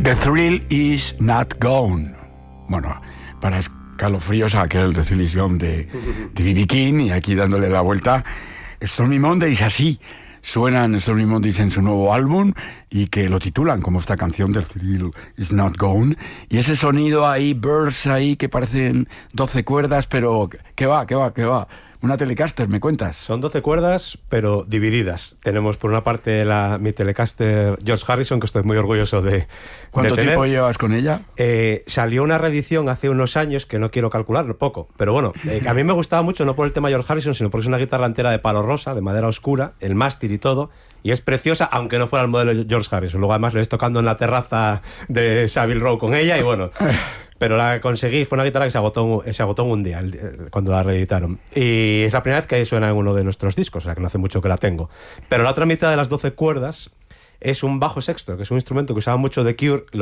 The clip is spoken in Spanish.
The Thrill Is Not Gone. Bueno, para escalofríos a aquel The Thrill Is Gone de B.B. King, y aquí dándole la vuelta, Stormy Mondays, así suenan Stormy Mondays en su nuevo álbum, y que lo titulan como esta canción, The Thrill Is Not Gone, y ese sonido ahí, bursts ahí que parecen 12 cuerdas, pero que va. Una Telecaster, ¿me cuentas? Son 12 cuerdas, pero divididas. Tenemos por una parte mi Telecaster George Harrison, que estoy muy orgulloso de ¿Cuánto tener. tiempo llevas con ella? Salió una reedición hace unos años, que no quiero calcular, poco. Pero bueno, a mí me gustaba mucho, no por el tema George Harrison, sino porque es una guitarra entera de palo rosa, de madera oscura, el mástil y todo. Y es preciosa, aunque no fuera el modelo de George Harrison. Luego además le estoy tocando en la terraza de Savile Row con ella, y bueno... Pero la conseguí, fue una guitarra que se agotó en un día cuando la reeditaron. Y es la primera vez que suena en uno de nuestros discos, o sea que no hace mucho que la tengo. Pero la otra mitad de las 12 cuerdas es un bajo sexto, que es un instrumento que usaba mucho The Cure.